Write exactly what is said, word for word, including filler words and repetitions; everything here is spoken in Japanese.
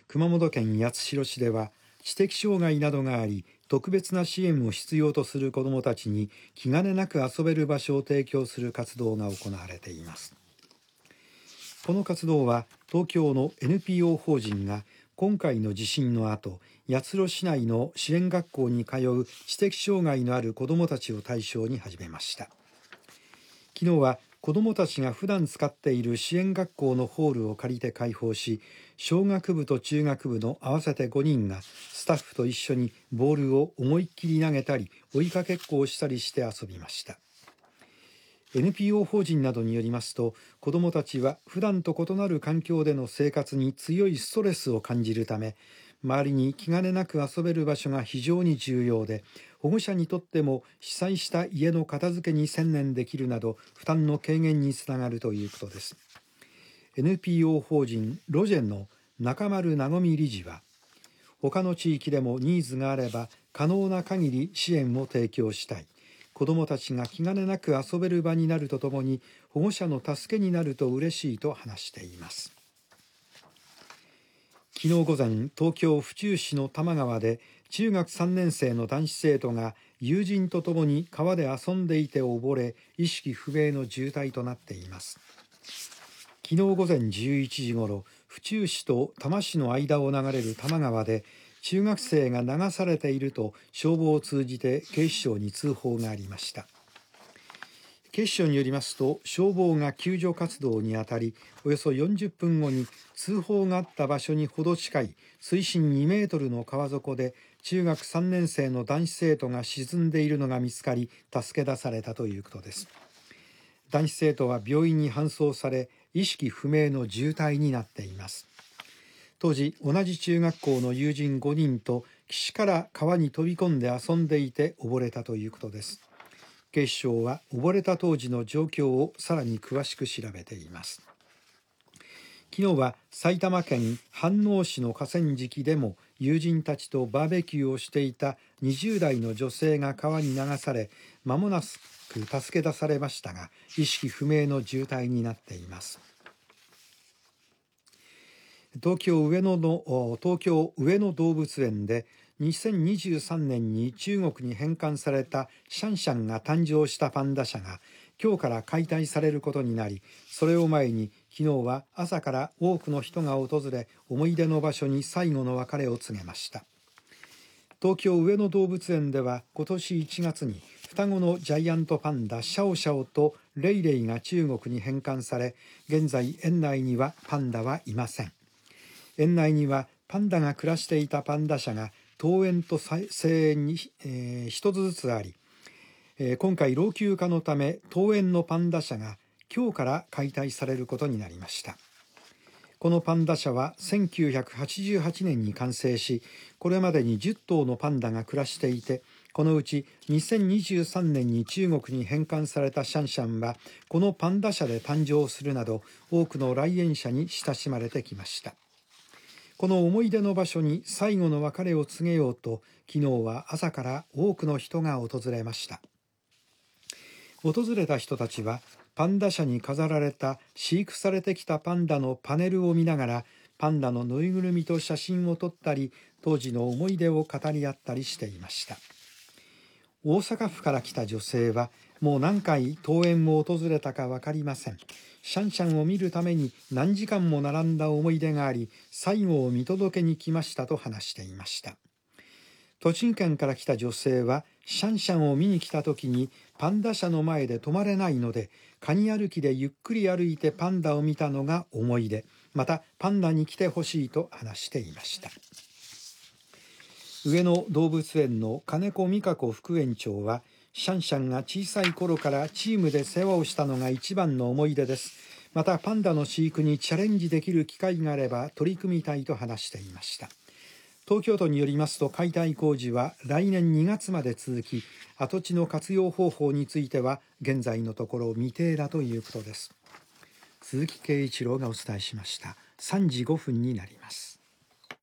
熊本県八代市では知的障害などがあり特別な支援を必要とする子どもたちに気兼ねなく遊べる場所を提供する活動が行われています。この活動は東京の エヌピーオー 法人が今回の地震の後、八代市内の支援学校に通う知的障害のある子どもたちを対象に始めました。昨日は子どもたちが普段使っている支援学校のホールを借りて開放し、小学部と中学部の合わせてごにんがスタッフと一緒にボールを思いっきり投げたり追いかけっこをしたりして遊びました。エヌピーオー 法人などによりますと、子どもたちは普段と異なる環境での生活に強いストレスを感じるため、周りに気兼ねなく遊べる場所が非常に重要で、保護者にとっても被災した家の片付けに専念できるなど負担の軽減につながるということです。 エヌピーオー 法人ロジェンの中丸和理事は、他の地域でもニーズがあれば可能な限り支援を提供したい。子どもたちが気兼ねなく遊べる場になるとともに保護者の助けになると嬉しいと話しています。昨日午前、東京府中市の多摩川で中学さんねん生の男子生徒が友人とともに川で遊んでいて溺れ意識不明の重体となっています。昨日午前じゅういちじごろ、府中市と多摩市の間を流れる多摩川で中学生が流されていると消防を通じて警視庁に通報がありました。警視庁によりますと、消防が救助活動にあたり、およそよんじゅっぷんごに通報があった場所にほど近い水深にメートルの川底で中学さんねん生の男子生徒が沈んでいるのが見つかり、助け出されたということです。男子生徒は病院に搬送され、意識不明の重体になっています。当時、同じ中学校の友人ごにんと岸から川に飛び込んで遊んでいて溺れたということです。警視庁は溺れた当時の状況をさらに詳しく調べています。昨日は埼玉県飯能市の河川敷でも友人たちとバーベキューをしていたにじゅう代の女性が川に流され、間もなく助け出されましたが、意識不明の重体になっています。東京上野の東京上野動物園でにせんにじゅうさんねんに中国に返還されたシャンシャンが誕生したパンダ舎が今日から解体されることになり、それを前に昨日は朝から多くの人が訪れ、思い出の場所に最後の別れを告げました。東京上野動物園では今年いちがつに双子のジャイアントパンダシャオシャオとレイレイが中国に返還され、現在園内にはパンダはいません。園内にはパンダが暮らしていたパンダ舎が登園と生園に、えー、一つずつあり、えー、今回老朽化のため登園のパンダ舎が今日から解体されることになりました。このパンダ舎はせんきゅうひゃくはちじゅうはちねんに完成し、これまでにじゅっ頭のパンダが暮らしていて、このうちにせんにじゅうさんねんに中国に返還されたシャンシャンはこのパンダ舎で誕生するなど多くの来園者に親しまれてきました。この思い出の場所に最後の別れを告げようと、昨日は朝から多くの人が訪れました。訪れた人たちは、パンダ舎に飾られた飼育されてきたパンダのパネルを見ながら、パンダのぬいぐるみと写真を撮ったり、当時の思い出を語り合ったりしていました。大阪府から来た女性は、もう何回登園を訪れたか分かりません。シャンシャンを見るために何時間も並んだ思い出があり、最後を見届けに来ましたと話していました。栃木県から来た女性は、シャンシャンを見に来た時にパンダ舎の前で止まれないので、カニ歩きでゆっくり歩いてパンダを見たのが思い出。またパンダに来てほしいと話していました。上野動物園の金子美香子副園長は、シャンシャンが小さい頃からチームで世話をしたのが一番の思い出です。またパンダの飼育にチャレンジできる機会があれば取り組みたいと話していました。東京都によりますと、解体工事は来年にがつまで続き、跡地の活用方法については現在のところ未定だということです。鈴木圭一郎がお伝えしました。さんじごふんになります。